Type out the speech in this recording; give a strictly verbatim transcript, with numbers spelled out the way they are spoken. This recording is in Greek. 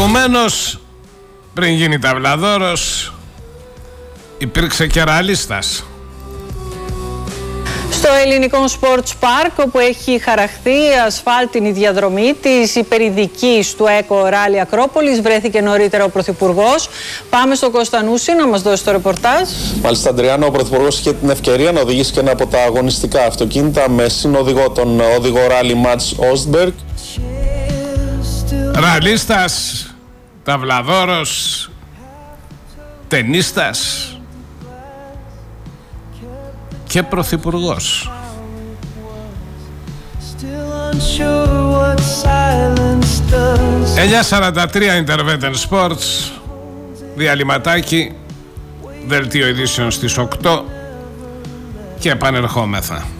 Προηγουμένως, πριν γίνει ταυλαδόρος, υπήρξε και ραλίστας. Στο ελληνικό Sports Park, όπου έχει χαραχθεί ασφάλτινη διαδρομή της υπερηδικής του Eco Rally Ακρόπολης, βρέθηκε νωρίτερα ο Πρωθυπουργός. Πάμε στο Κωνστανούσι να μας δώσει το ρεπορτάζ. Μάλιστα, Αντριάννα, ο Πρωθυπουργός είχε την ευκαιρία να οδηγήσει και ένα από τα αγωνιστικά αυτοκίνητα με συνοδηγό τον οδηγό Rally Mats Ostberg. Ραλίστας, ταυλαδόρος, τενίστας και πρωθυπουργός. εννιά σαράντα τρία Intervention Sports, διαλυματάκι, δελτίο ειδήσεων στις οκτώ και επανερχόμεθα.